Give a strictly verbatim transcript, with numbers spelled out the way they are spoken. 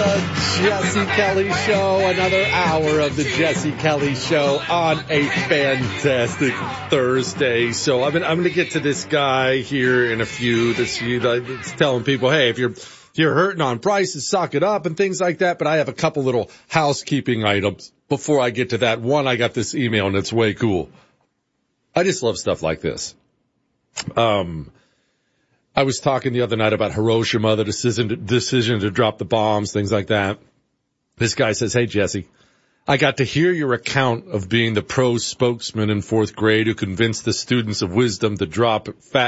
Jesse Kelly Show, another hour of the Jesse Kelly Show on a fantastic Thursday. So I'm, I'm going to get to this guy here in a few. This that's telling people, hey, if you're if you're hurting on prices, suck it up and things like that. But I have a couple little housekeeping items before I get to that. One, I got this email and it's way cool. I just love stuff like this. Um. I was talking the other night about Hiroshima, the decision to, decision to drop the bombs, things like that. This guy says, hey, Jesse, I got to hear your account of being the pro spokesman in fourth grade who convinced the students of wisdom to drop fat